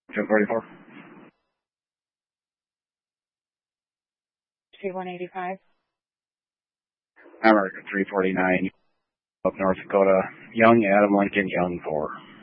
244. 2185. America 349, up North Dakota. Young, Adam Lincoln, Young 4.